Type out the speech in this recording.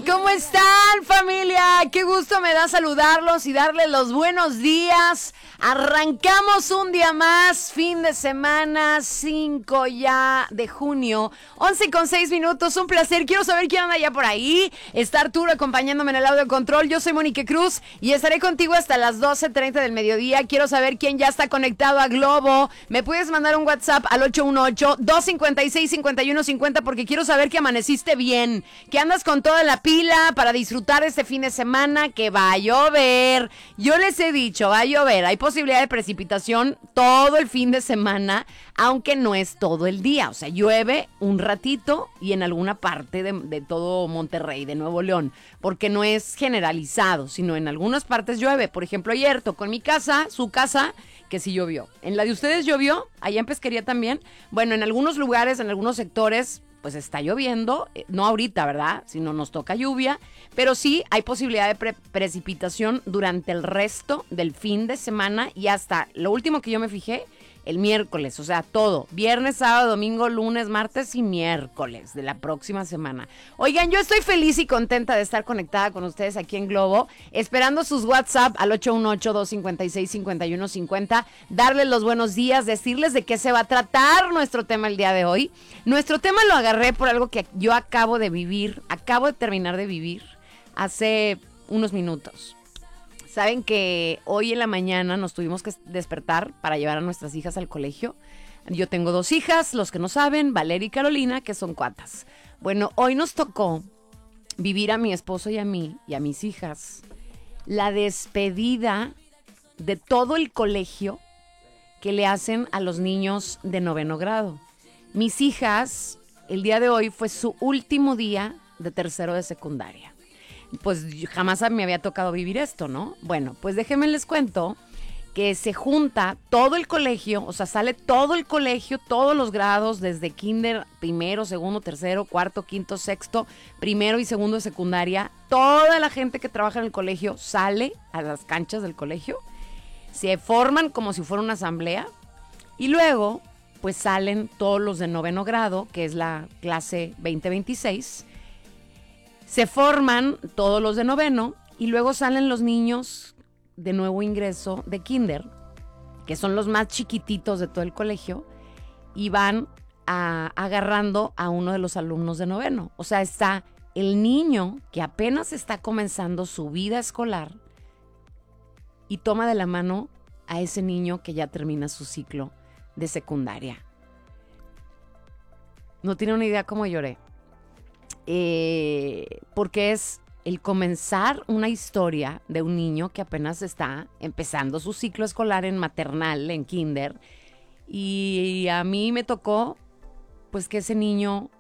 ¿Cómo están, familia? Qué gusto me da saludarlos y darles los buenos días. Arrancamos un día más, fin de semana, 5 ya de junio, 11:06. Un placer. Quiero saber quién anda ya por ahí. Está Arturo acompañándome en el audio control. Yo soy Mónica Cruz y estaré contigo hasta las 12:30 del mediodía. Quiero saber quién ya está conectado a Globo. Me puedes mandar un WhatsApp al 818-256-5150 porque quiero saber que amaneciste bien, que andas con toda la pila para disfrutar este fin de semana, que va a llover. Yo les he dicho, va a llover. Hay posibilidad de precipitación todo el fin de semana, aunque no es todo el día. O sea, llueve un ratito y en alguna parte de todo Monterrey, de Nuevo León, porque no es generalizado, sino en algunas partes llueve. Por ejemplo, ayer tocó en mi casa, su casa, que sí llovió. ¿En la de ustedes llovió? ¿Allá en Pesquería también? Bueno, en algunos lugares, en algunos sectores, pues está lloviendo, no ahorita, ¿verdad? Sino nos toca lluvia, pero sí hay posibilidad de precipitación durante el resto del fin de semana y hasta lo último que yo me fijé, el miércoles, o sea, todo, viernes, sábado, domingo, lunes, martes y miércoles de la próxima semana. Oigan, yo estoy feliz y contenta de estar conectada con ustedes aquí en Globo, esperando sus WhatsApp al 818-256-5150, darles los buenos días, decirles de qué se va a tratar nuestro tema el día de hoy. Nuestro tema lo agarré por algo que yo acabo de terminar de vivir hace unos minutos. Saben que hoy en la mañana nos tuvimos que despertar para llevar a nuestras hijas al colegio. Yo tengo 2 hijas, los que no saben, Valeria y Carolina, que son cuatas. Bueno, hoy nos tocó vivir a mi esposo y a mí y a mis hijas la despedida de todo el colegio que le hacen a los niños de 9º grado. Mis hijas, el día de hoy fue su último día de 3º de secundaria. Pues jamás me había tocado vivir esto, ¿no? Bueno, pues déjenme les cuento que se junta todo el colegio, o sea, sale todo el colegio, todos los grados, desde kinder, 1º, 2º, 3º, 4º, 5º, 6º, 1º y 2º de secundaria. Toda la gente que trabaja en el colegio sale a las canchas del colegio, se forman como si fuera una asamblea y luego pues salen todos los de 9º grado, que es la clase 2026. Se forman todos los de 9º y luego salen los niños de nuevo ingreso de kinder, que son los más chiquititos de todo el colegio, y van agarrando a uno de los alumnos de 9º. O sea, está el niño que apenas está comenzando su vida escolar y toma de la mano a ese niño que ya termina su ciclo de secundaria. No tiene una idea cómo lloré. Porque es el comenzar una historia de un niño que apenas está empezando su ciclo escolar en maternal, en kinder, y a mí me tocó pues que ese niño